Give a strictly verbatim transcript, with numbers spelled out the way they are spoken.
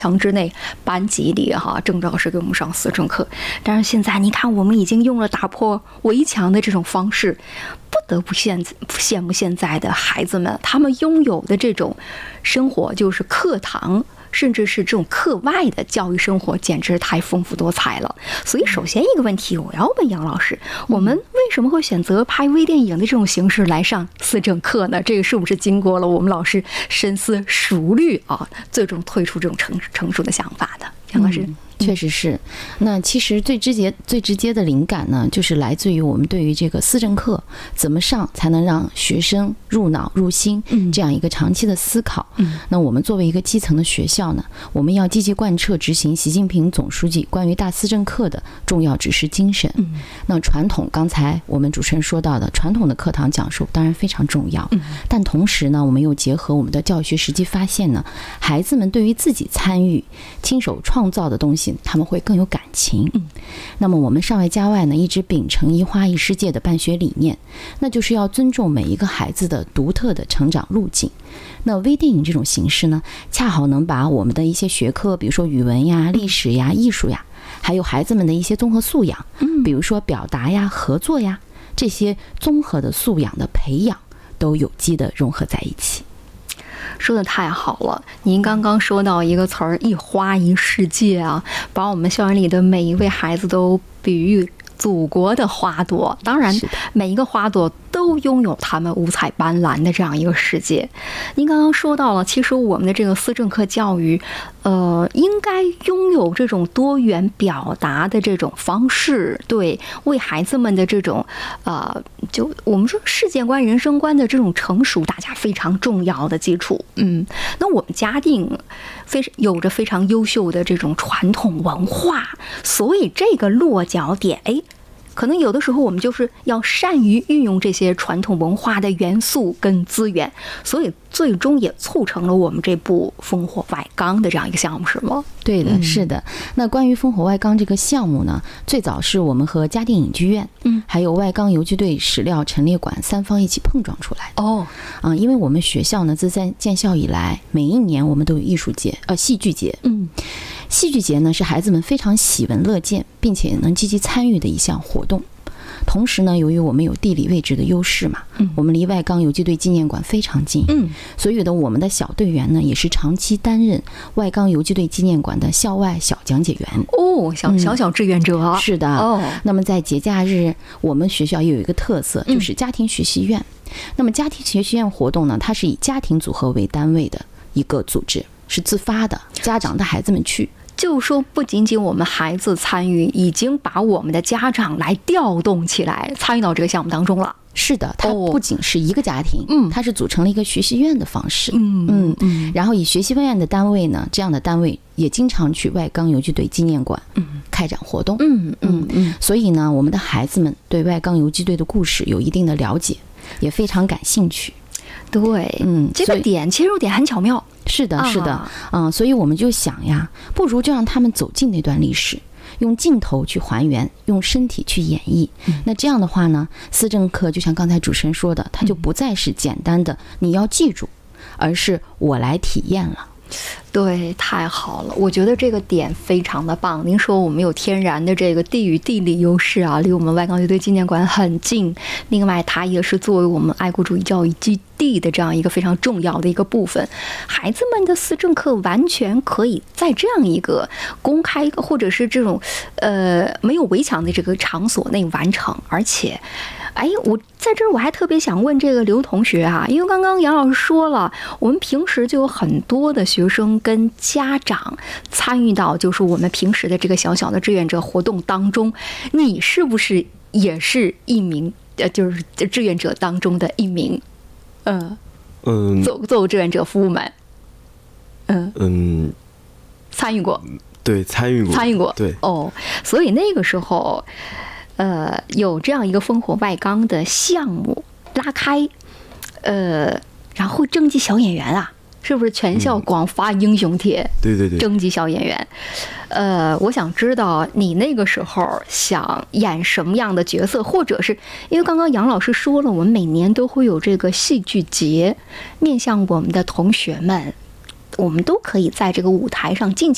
墙之内，班级里哈，郑老师给我们上思政课。但是现在你看，我们已经用了打破围墙的这种方式，不得不现羡慕现在的孩子们，他们拥有的这种生活，就是课堂，甚至是这种课外的教育生活，简直太丰富多彩了。所以，首先一个问题，我要问杨老师，我们为什么会选择拍微电影的这种形式来上思政课呢？这个是不是经过了我们老师深思熟虑啊，最终推出这种成成熟的想法的？杨老师。嗯确实是，那其实最直接、最直接的灵感呢，就是来自于我们对于这个思政课怎么上才能让学生入脑入心这样一个长期的思考。嗯，那我们作为一个基层的学校呢，我们要积极贯彻执行习近平总书记关于大思政课的重要指示精神。嗯，那传统刚才我们主持人说到的传统的课堂讲述当然非常重要，但同时呢，我们又结合我们的教学实际发现呢，孩子们对于自己参与、亲手创造的东西，他们会更有感情。嗯，那么我们上外加外呢，一直秉承一花一世界的办学理念，那就是要尊重每一个孩子的独特的成长路径。那微电影这种形式呢，恰好能把我们的一些学科，比如说语文呀、历史呀、艺术呀，还有孩子们的一些综合素养，比如说表达呀、合作呀，这些综合的素养的培养，都有机的融合在一起。 说的太好了，您刚刚说到一个词儿“一花一世界”啊，把我们校园里的每一位孩子都比喻祖国的花朵。当然，每一个花朵都拥有他们五彩斑斓的这样一个世界。您刚刚说到了，其实我们的这个思政课教育，呃，应该拥有这种多元表达的这种方式，对，为孩子们的这种，呃，就我们说世界观、人生观的这种成熟，大家非常重要的基础。嗯，那我们嘉定非有着非常优秀的这种传统文化，所以这个落脚点，哎。可能有的时候我们就是要善于运用这些传统文化的元素跟资源，所以最终也促成了我们这部烽火外纲的这样一个项目，是吗？ 对的，是的。那关于烽火外纲这个项目呢，最早是我们和嘉定影剧院，嗯，还有外纲游击队史料陈列馆三方一起碰撞出来的。哦，啊，因为我们学校呢自在建校以来，每一年我们都有艺术节，呃，戏剧节，嗯。戏剧节呢是孩子们非常喜闻乐见并且能积极参与的一项活动。同时呢，由于我们有地理位置的优势嘛，嗯，我们离外纲游击队纪念馆非常近，嗯，所以的我们的小队员呢也是长期担任外纲游击队纪念馆的校外小讲解员。 哦，小小小志愿者，嗯， 是的。哦，那么在节假日，我们学校也有一个特色，就是家庭学习院。嗯，那么家庭学习院活动呢，它是以家庭组合为单位的一个组织，是自发的，家长带孩子们去。 就说不仅仅我们孩子参与，已经把我们的家长来调动起来，参与到这个项目当中了。 是的，它不仅是一个家庭，嗯，它是组成了一个学习院的方式，嗯嗯嗯，然后以学习院的单位呢，这样的单位也经常去外纲游击队纪念馆，嗯，开展活动，嗯嗯嗯，所以呢，我们的孩子们对外纲游击队的故事有一定的了解，也非常感兴趣。 对，嗯，这个点切入点很巧妙。 是的，是的，嗯、呃，所以我们就想呀，不如就让他们走进那段历史，用镜头去还原，用身体去演绎。嗯、那这样的话呢，思政课就像刚才主持人说的，它就不再是简单的你要记住，而是我来体验了。 对，太好了，我觉得这个点非常的棒。您说我们有天然的这个地域地理优势啊，离我们外纲游击队纪念馆很近，另外它也是作为我们爱国主义教育基地的这样一个非常重要的一个部分。孩子们的思政课完全可以在这样一个公开或者是这种呃没有围墙的这个场所内完成，而且哎，我在这儿我还特别想问这个刘同学啊，因为刚刚杨老师说了，我们平时就有很多的学生跟家长参与到就是我们平时的这个小小的志愿者活动当中，你是不是也是一名呃，就是志愿者当中的一名，嗯嗯，做做志愿者服务们，嗯嗯，参与过， 对，参与过， 参与过， 对， 哦，所以那个时候。呃，有这样一个烽火外纲的项目拉开，呃，然后征集小演员啊，是不是全校广发英雄帖？ 嗯、对对对， 征集小演员。呃，我想知道你那个时候想演什么样的角色，或者是因为刚刚杨老师说了，我们每年都会有这个戏剧节，面向我们的同学们，我们都可以在这个舞台上尽情。